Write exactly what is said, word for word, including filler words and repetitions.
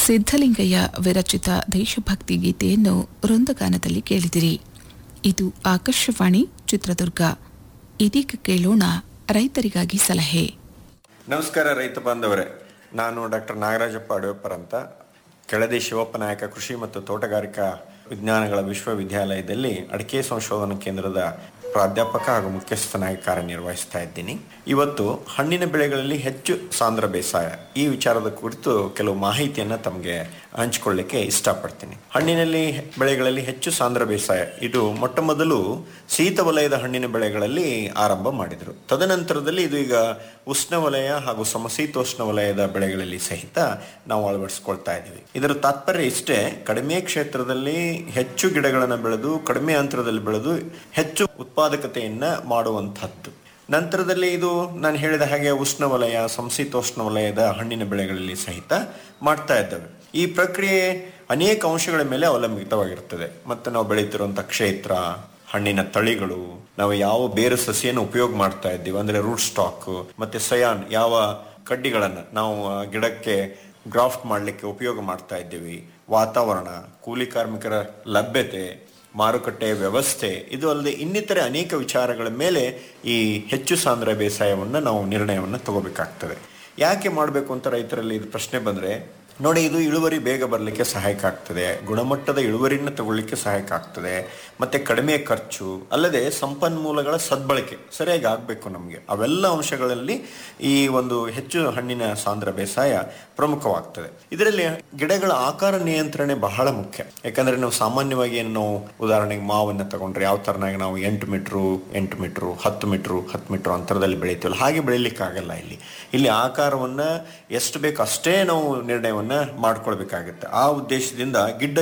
ಸಿದ್ಧಲಿಂಗಯ್ಯ ವಿರಚಿತ ದೇಶಭಕ್ತಿ ಗೀತೆಯನ್ನು ವೃಂದಗಾನದಲ್ಲಿ ಕೇಳಿದಿರಿ. ಇದು ಆಕಾಶವಾಣಿ ಚಿತ್ರದುರ್ಗ. ಇದೀಗ ಕೇಳೋಣ ರೈತರಿಗಾಗಿ ಸಲಹೆ. ನಮಸ್ಕಾರ ರೈತ ಬಾಂಧವರೇ, ನಾನು ಡಾಕ್ಟರ್ ನಾಗರಾಜಪ್ಪ ಅಡವೆಪ್ಪರ್ ಅಂತ ಕೆಳದಿ ಶಿವಪ್ಪ ನಾಯಕ ಕೃಷಿ ಮತ್ತು ತೋಟಗಾರಿಕಾ ವಿಜ್ಞಾನಗಳ ವಿಶ್ವವಿದ್ಯಾಲಯದಲ್ಲಿ ಅಡಿಕೆ ಸಂಶೋಧನಾ ಕೇಂದ್ರದ ಪ್ರಾಧ್ಯಾಪಕ ಹಾಗೂ ಮುಖ್ಯಸ್ಥನಾಗಿ ಕಾರ್ಯನಿರ್ವಹಿಸ್ತಾ ಇದ್ದೀನಿ. ಇವತ್ತು ಹಣ್ಣಿನ ಬೆಳೆಗಳಲ್ಲಿ ಹೆಚ್ಚು ಸಾಂದ್ರ ಬೇಸಾಯ ಈ ವಿಚಾರದ ಕುರಿತು ಕೆಲವು ಮಾಹಿತಿಯನ್ನು ತಮಗೆ ಹಂಚಿಕೊಳ್ಳಿಕ್ಕೆ ಇಷ್ಟಪಡ್ತೀನಿ. ಹಣ್ಣಿನಲ್ಲಿ ಬೆಳೆಗಳಲ್ಲಿ ಹೆಚ್ಚು ಸಾಂದ್ರ ಬೇಸಾಯ ಇದು ಮೊಟ್ಟ ಮೊದಲು ಶೀತ ವಲಯದ ಹಣ್ಣಿನ ಬೆಳೆಗಳಲ್ಲಿ ಆರಂಭ ಮಾಡಿದರು. ತದನಂತರದಲ್ಲಿ ಇದು ಈಗ ಉಷ್ಣವಲಯ ಹಾಗೂ ಸಮಶೀತೋಷ್ಣ ವಲಯದ ಬೆಳೆಗಳಲ್ಲಿ ಸಹಿತ ನಾವು ಅಳವಡಿಸ್ಕೊಳ್ತಾ ಇದ್ದೀವಿ. ಇದರ ತಾತ್ಪರ್ಯ ಇಷ್ಟೇ: ಕಡಿಮೆ ಕ್ಷೇತ್ರದಲ್ಲಿ ಹೆಚ್ಚು ಗಿಡಗಳನ್ನು ಬೆಳೆದು ಕಡಿಮೆ ಅಂತರದಲ್ಲಿ ಬೆಳೆದು ಹೆಚ್ಚು ಉತ್ಪಾದಕತೆಯನ್ನ ಮಾಡುವಂತಹದ್ದು. ನಂತರದಲ್ಲಿ ಇದು ನಾನು ಹೇಳಿದ ಹಾಗೆ ಉಷ್ಣವಲಯ ಸಮಶೀತೋಷ್ಣ ವಲಯದ ಹಣ್ಣಿನ ಬೆಳೆಗಳಲ್ಲಿ ಸಹಿತ ಮಾಡ್ತಾ ಇದ್ದೇವೆ. ಈ ಪ್ರಕ್ರಿಯೆ ಅನೇಕ ಅಂಶಗಳ ಮೇಲೆ ಅವಲಂಬಿತವಾಗಿರ್ತದೆ. ಮತ್ತು ನಾವು ಬೆಳೀತಿರುವಂಥ ಕ್ಷೇತ್ರ, ಹಣ್ಣಿನ ತಳಿಗಳು, ನಾವು ಯಾವ ಬೇರು ಸಸಿಯನ್ನು ಉಪಯೋಗ ಮಾಡ್ತಾ ಇದ್ದೀವಿ ಅಂದ್ರೆ ರೂಟ್ ಸ್ಟಾಕ್, ಮತ್ತೆ ಸಯಾನ್ ಯಾವ ಕಡ್ಡಿಗಳನ್ನು ನಾವು ಗಿಡಕ್ಕೆ ಗ್ರಾಫ್ಟ್ ಮಾಡಲಿಕ್ಕೆ ಉಪಯೋಗ ಮಾಡ್ತಾ ಇದ್ದೀವಿ, ವಾತಾವರಣ, ಕೂಲಿ ಕಾರ್ಮಿಕರ ಲಭ್ಯತೆ, ಮಾರುಕಟ್ಟೆಯ ವ್ಯವಸ್ಥೆ, ಇದು ಅಲ್ಲದೆ ಇನ್ನಿತರೆ ಅನೇಕ ವಿಚಾರಗಳ ಮೇಲೆ ಈ ಹೆಚ್ಚು ಸಾಂದ್ರ ಬೇಸಾಯವನ್ನು ನಾವು ನಿರ್ಣಯವನ್ನು ತಗೋಬೇಕಾಗ್ತದೆ. ಯಾಕೆ ಮಾಡಬೇಕು ಅಂತ ರೈತರಲ್ಲಿ ಇದು ಪ್ರಶ್ನೆ ಬಂದರೆ, ನೋಡಿ, ಇದು ಇಳುವರಿ ಬೇಗ ಬರಲಿಕ್ಕೆ ಸಹಾಯಕ ಆಗ್ತದೆ, ಗುಣಮಟ್ಟದ ಇಳುವರಿಯನ್ನು ತಗೊಳ್ಳಿಕ್ಕೆ ಸಹಾಯಕ ಆಗ್ತದೆ, ಮತ್ತೆ ಕಡಿಮೆ ಖರ್ಚು, ಅಲ್ಲದೆ ಸಂಪನ್ಮೂಲಗಳ ಸದ್ಬಳಕೆ ಸರಿಯಾಗಿ ಆಗಬೇಕು ನಮಗೆ. ಅವೆಲ್ಲ ಅಂಶಗಳಲ್ಲಿ ಈ ಒಂದು ಹೆಚ್ಚು ಹಣ್ಣಿನ ಸಾಂದ್ರ ಬೇಸಾಯ ಪ್ರಮುಖವಾಗ್ತದೆ. ಇದರಲ್ಲಿ ಗಿಡಗಳ ಆಕಾರ ನಿಯಂತ್ರಣೆ ಬಹಳ ಮುಖ್ಯ. ಯಾಕಂದ್ರೆ ನಾವು ಸಾಮಾನ್ಯವಾಗಿ ಏನು ನಾವು ಉದಾಹರಣೆಗೆ ಮಾವನ್ನು ತಗೊಂಡ್ರೆ ಯಾವ ತರನಾಗಿ ನಾವು ಎಂಟು ಮೀಟ್ರು ಎಂಟು ಮೀಟ್ರು ಹತ್ತು ಮೀಟ್ರು ಹತ್ತು ಮೀಟ್ರು ಅಂತರದಲ್ಲಿ ಬೆಳಿತೀವಲ್ಲ, ಹಾಗೆ ಬೆಳಿಲಿಕ್ಕೆ ಆಗಲ್ಲ. ಇಲ್ಲಿ ಇಲ್ಲಿ ಆಕಾರವನ್ನ ಎಷ್ಟು ಬೇಕು ಅಷ್ಟೇ ನಾವು ನಿರ್ಣಯವನ್ನ ಮಾಡ್ಕೊಳ್ಬೇಕಾಗುತ್ತೆ. ಆ ಉದ್ದೇಶದಿಂದ ಗಿಡ್ಡ